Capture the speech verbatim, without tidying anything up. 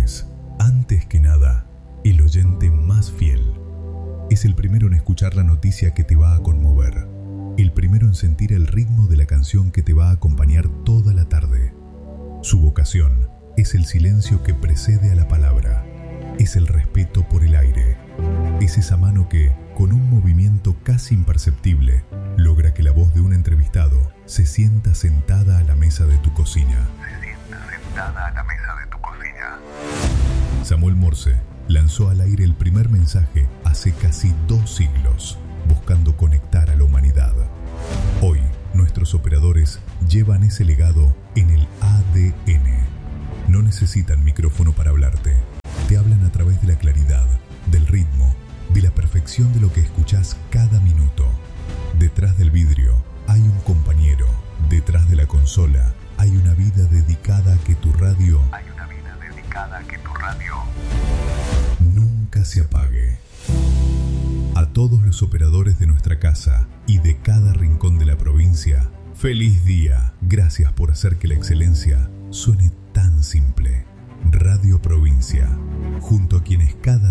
es, antes que nada, el oyente más fiel. Es el primero en escuchar la noticia que te va a conmover. El primero en sentir el ritmo de la canción que te va a acompañar toda la tarde. Su vocación es el silencio que precede a la palabra. Es el respeto por el aire. Es esa mano que, con un movimiento casi imperceptible, logra que la voz de un entrevistado se sienta sentada a la mesa de tu cocina. Se sienta sentada a la mesa de tu cocina. Samuel Morse lanzó al aire el primer mensaje hace casi dos siglos, buscando conectar a la humanidad. Hoy, nuestros operadores llevan ese legado en el A D N. No necesitan micrófono para hablarte. Te hablan a través de la claridad, del ritmo, de la perfección de lo que escuchás cada minuto. Detrás del vidrio hay un compañero. Detrás de la consola hay una vida dedicada a que tu radio... Hay una vida dedicada a que tu radio... nunca se apague. A todos los operadores de nuestra casa y de cada rincón de la provincia, ¡feliz día! Gracias por hacer que la excelencia suene tan simple. Radio Provincia, junto a quienes cada